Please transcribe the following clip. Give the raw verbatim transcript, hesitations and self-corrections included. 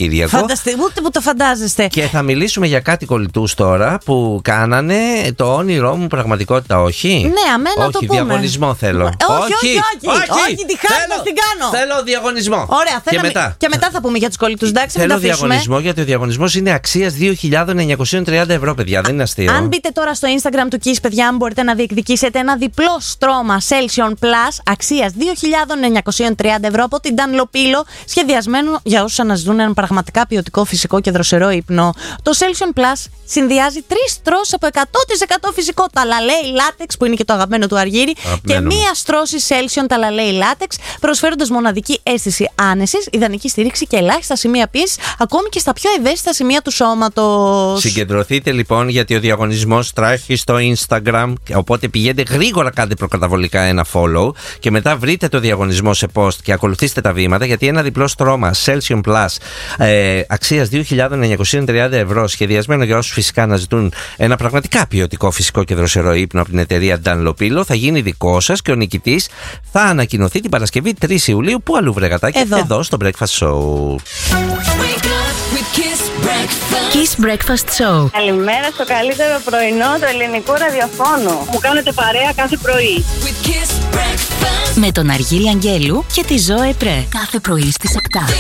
Σαββατοκύριακο. Φανταστείτε, ούτε που το φαντάζεστε. Και θα μιλήσουμε για κάτι κολλητούς τώρα που κάνανε το όνειρό μου πραγματικότητα, όχι. Ναι, αμένα όχι, το πούμε. Διαγωνισμό θέλω. Όχι, όχι, όχι. Όχι, όχι, τη χάρη να την κάνω. Θέλω διαγωνισμό. Ωραία, και, θέλω, μετά. και μετά θα πούμε για τους κολλητούς. Εντάξει, θέλω διαγωνισμό, γιατί ο διαγωνισμός είναι αξίας δύο χιλιάδες εννιακόσια τριάντα ευρώ, παιδιά. Δεν είναι αστείο. Αν μπείτε τώρα στο Instagram του Kiss, παιδιά, μπορείτε να διεκδικήσετε ένα διπλό στρώμα Celsion Plus αξίας δύο χιλιάδες εννιακόσια τριάντα ευρώ από την Dunlopillo, σχεδιασμένο για όσους αναζητούν ένα πραγματικά ποιοτικό, φυσικό και δροσερό ύπνο. Το Celsion Plus συνδυάζει τρεις στρώσεις από εκατό τοις εκατό φυσικό ταλαλέι λάτεξ, που είναι και το αγαπημένο του Αργύρι, και μία στρώση Celsion ταλαλέι λάτεξ, προσφέροντας μοναδική αίσθηση άνεσης, ιδανική στήριξη και ελάχιστα σημεία πίεσης, ακόμη και στα πιο ευαίσθητα σημεία του σώματος. Συγκεντρωθείτε λοιπόν, γιατί ο διαγωνισμός τρέχει στο Instagram. Οπότε πηγαίνετε γρήγορα, κάντε προκαταβολικά ένα follow και μετά βρείτε το διαγωνισμό σε post και ακολουθήστε τα βήματα, γιατί ένα διπλό στρώμα Celsion Plus ε, αξίας δύο χιλιάδες εννιακόσια τριάντα ευρώ, σχεδιασμένο για όσους φυσικά αναζητούν ένα πραγματικά ποιοτικό, φυσικό και δροσερό ύπνο από την εταιρεία Dunlopillo, θα γίνει δικό σας και ο νικητής θα ανακοινωθεί την Παρασκευή τρεις Ιουλίου. Πού αλλού, βρε γατάκι? Εδώ. Εδώ στο Breakfast Show. Kiss Breakfast Show. Καλημέρα στο καλύτερο πρωινό του ελληνικού ραδιοφώνου. Μου κάνετε παρέα κάθε πρωί. Με τον Αργύρι Αγγέλου και τη Ζωέ Πρέ. Κάθε πρωί στις επτά.